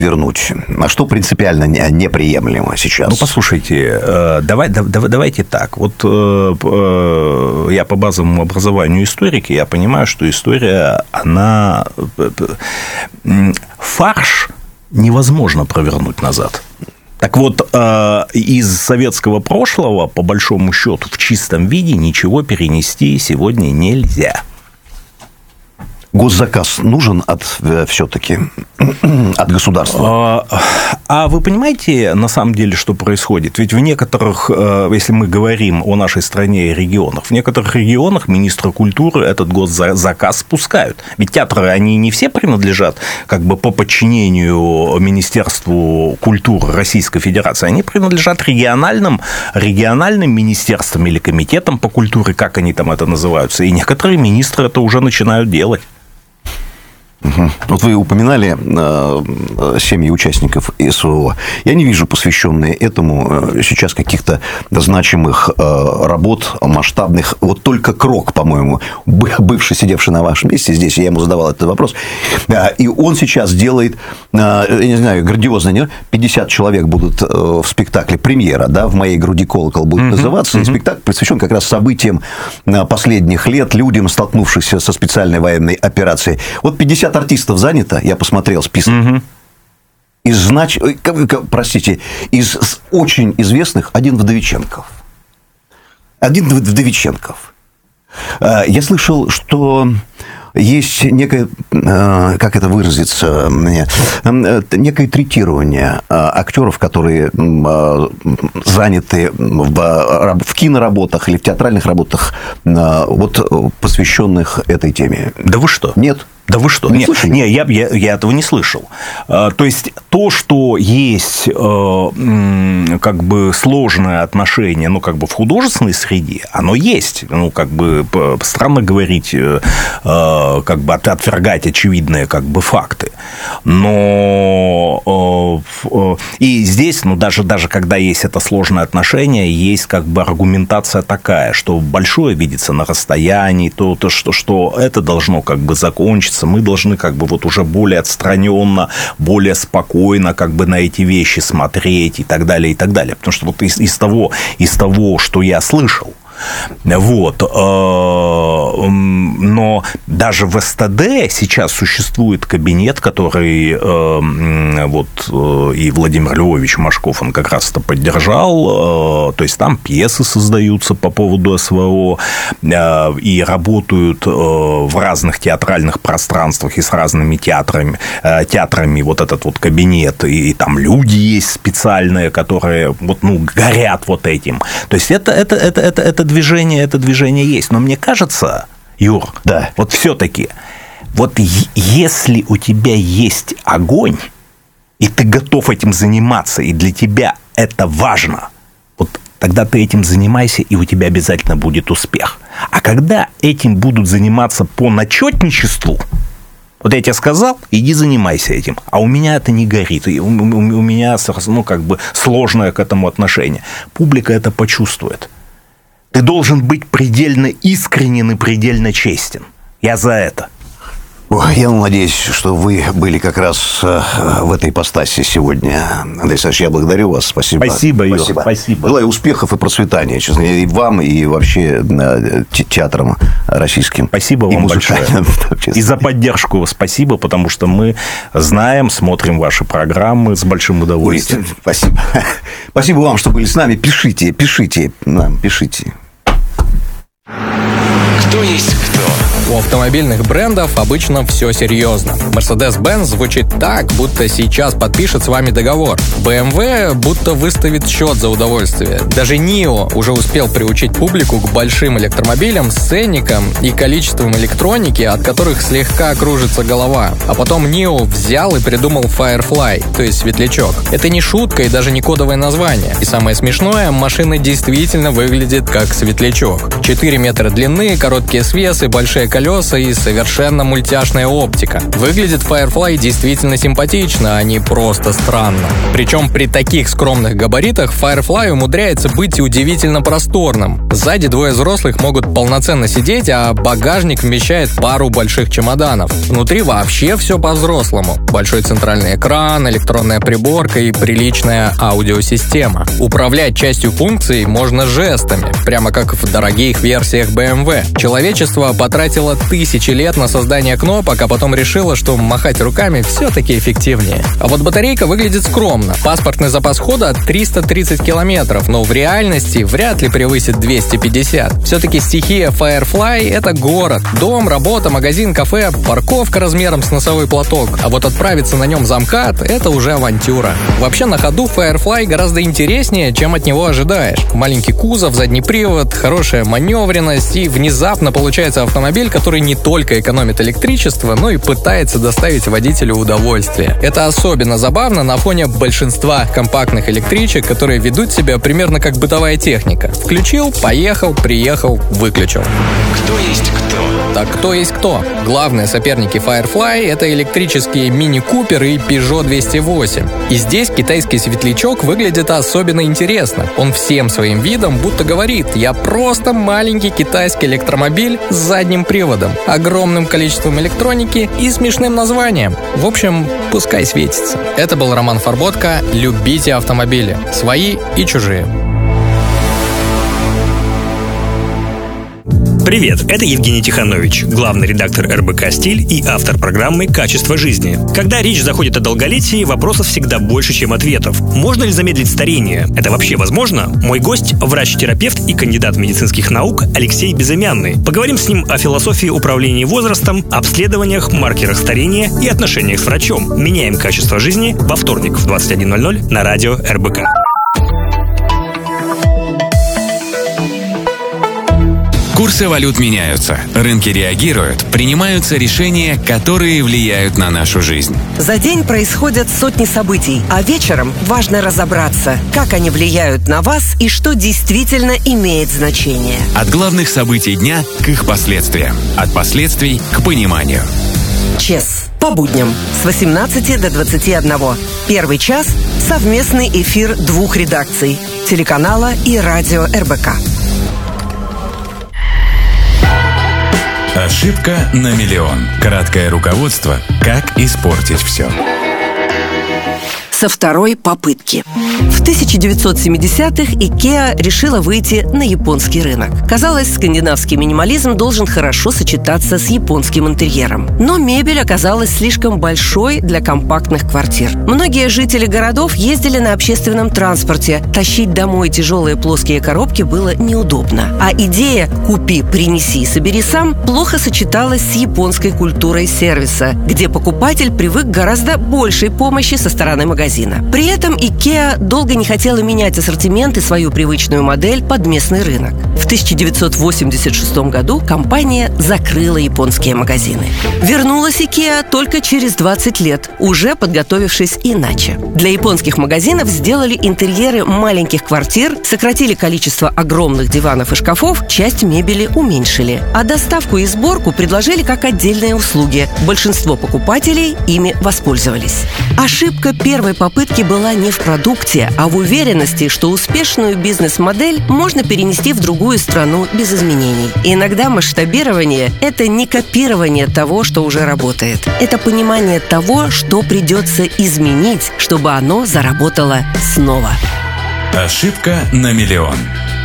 вернуть? А что принципиально неприемлемо сейчас? Ну, послушайте, давайте так. Вот я по базовому образованию историк, и я понимаю, что история, она... Фарш невозможно провернуть назад. Так вот, из советского прошлого, по большому счету, в чистом виде ничего перенести сегодня нельзя. Госзаказ нужен все-таки от государства? А вы понимаете, на самом деле, что происходит? Ведь в некоторых, если мы говорим о нашей стране и регионах, в некоторых регионах министры культуры этот госзаказ спускают. Ведь театры, они не все принадлежат как бы по подчинению Министерству культуры Российской Федерации, они принадлежат региональным министерствам или комитетам по культуре, как они там это называются, и некоторые министры это уже начинают делать. Угу. Вот вы упоминали семьи участников СВО. Я не вижу посвященные этому сейчас каких-то значимых работ, масштабных. Вот только Крок, по-моему, бывший сидевший на вашем месте здесь, я ему задавал этот вопрос, и он сейчас делает, я не знаю, грандиозно, 50 человек будут в спектакле «Премьера», да, «В моей груди колокол» будет называться, и спектакль посвящен как раз событиям последних лет, людям, столкнувшихся со специальной военной операцией. Вот 50 артистов занято, я посмотрел список. Из очень известных один Вдовиченков. Я слышал, что есть некое, как это выразиться, некое третирование актеров, которые заняты в киноработах или в театральных работах, вот, посвященных этой теме. Да вы что? Нет. Да вы что? Не, я этого не слышал. То есть, то, что есть как бы сложное отношение, ну, как бы в художественной среде, оно есть. Ну, как бы странно говорить, как бы отвергать очевидные как бы факты. Но и здесь, ну, даже когда есть это сложное отношение, есть как бы аргументация такая, что большое видится на расстоянии, то что это должно как бы закончиться. Мы должны как бы вот уже более отстраненно, более спокойно как бы на эти вещи смотреть и так далее, и так далее. Потому что вот из того, что я слышал, вот. Но даже в СТД сейчас существует кабинет, который вот и Владимир Львович Машков, он как раз это поддержал, то есть там пьесы создаются по поводу СВО и работают в разных театральных пространствах и с разными театрами вот этот вот кабинет, и там люди есть специальные, которые вот, ну, горят вот этим. То есть это движение есть. Но мне кажется, Юр, да, вот все-таки, вот если у тебя есть огонь, и ты готов этим заниматься, и для тебя это важно, вот тогда ты этим занимайся, и у тебя обязательно будет успех. А когда этим будут заниматься по начетничеству, вот я тебе сказал, иди занимайся этим. А у меня это не горит. У меня, ну, как бы сложное к этому отношение. Публика это почувствует. Ты должен быть предельно искренен и предельно честен. Я за это. Я надеюсь, что вы были как раз в этой ипостаси сегодня. Андрей Александрович, я благодарю вас. Спасибо. Спасибо, Юр. Спасибо. Желаю успехов и процветания, честно, и вам, и вообще театрам российским. Спасибо вам большое. И за поддержку спасибо, потому что мы знаем, смотрим ваши программы с большим удовольствием. Спасибо. Спасибо вам, что были с нами. Пишите нам, пишите. Кто есть кто? У автомобильных брендов обычно все серьезно. Mercedes-Benz звучит так, будто сейчас подпишет с вами договор. BMW будто выставит счет за удовольствие. Даже NIO уже успел приучить публику к большим электромобилям с ценником и количеством электроники, от которых слегка кружится голова. А потом NIO взял и придумал Firefly, то есть светлячок. Это не шутка и даже не кодовое название. И самое смешное, машина действительно выглядит как светлячок. 4 метра длины, короткие свесы, большие колеса и совершенно мультяшная оптика. Выглядит Firefly действительно симпатично, а не просто странно. Причем при таких скромных габаритах Firefly умудряется быть удивительно просторным. Сзади двое взрослых могут полноценно сидеть, а багажник вмещает пару больших чемоданов. Внутри вообще все по-взрослому. Большой центральный экран, электронная приборка и приличная аудиосистема. Управлять частью функций можно жестами, прямо как в дорогих версиях BMW. Человечество потратило тысячи лет на создание кнопок, а потом решило, что махать руками все-таки эффективнее. А вот батарейка выглядит скромно. Паспортный запас хода 330 километров, но в реальности вряд ли превысит 250. Все-таки стихия Firefly — это город. Дом, работа, магазин, кафе, парковка размером с носовой платок. А вот отправиться на нем за МКАД — это уже авантюра. Вообще на ходу Firefly гораздо интереснее, чем от него ожидаешь. Маленький кузов, задний привод, хорошая маневренность, и внезапно получается автомобиль, который не только экономит электричество, но и пытается доставить водителю удовольствие. Это особенно забавно на фоне большинства компактных электричек, которые ведут себя примерно как бытовая техника. Включил, поехал, приехал, выключил. Кто есть кто? Так кто есть кто? Главные соперники Firefly — это электрические Mini Cooper и Peugeot 208. И здесь китайский светлячок выглядит особенно интересно. Он всем своим видом будто говорит: я просто маленький китайский электромобиль с задним приводом, огромным количеством электроники и смешным названием. В общем, пускай светится. Это был Роман Фарботко. Любите автомобили. Свои и чужие. Привет, это Евгений Тиханович, главный редактор РБК «Стиль» и автор программы «Качество жизни». Когда речь заходит о долголетии, вопросов всегда больше, чем ответов. Можно ли замедлить старение? Это вообще возможно? Мой гость – врач-терапевт и кандидат медицинских наук Алексей Безымянный. Поговорим с ним о философии управления возрастом, обследованиях, маркерах старения и отношениях с врачом. Меняем качество жизни во вторник в 21:00 на радио РБК. Курсы валют меняются, рынки реагируют, принимаются решения, которые влияют на нашу жизнь. За день происходят сотни событий, а вечером важно разобраться, как они влияют на вас и что действительно имеет значение. От главных событий дня к их последствиям, от последствий к пониманию. ЧЕС. По будням с 18 до 21. Первый час – совместный эфир двух редакций – телеканала и радио РБК. Ошибка на миллион. Краткое руководство «Как испортить все». Со второй попытки. В 1970-х IKEA решила выйти на японский рынок. Казалось, скандинавский минимализм должен хорошо сочетаться с японским интерьером. Но мебель оказалась слишком большой для компактных квартир. Многие жители городов ездили на общественном транспорте. Тащить домой тяжелые плоские коробки было неудобно. А идея «купи, принеси, собери сам» плохо сочеталась с японской культурой сервиса, где покупатель привык к гораздо большей помощи со стороны магазина. При этом IKEA долго не хотела менять ассортимент и свою привычную модель под местный рынок. В 1986 году компания закрыла японские магазины. Вернулась IKEA только через 20 лет, уже подготовившись иначе. Для японских магазинов сделали интерьеры маленьких квартир, сократили количество огромных диванов и шкафов, часть мебели уменьшили. А доставку и сборку предложили как отдельные услуги. Большинство покупателей ими воспользовались. Ошибка первой попытки была не в продукте, а в уверенности, что успешную бизнес-модель можно перенести в другую страну без изменений. И иногда масштабирование – это не копирование того, что уже работает. Это понимание того, что придется изменить, чтобы оно заработало снова. Ошибка на миллион.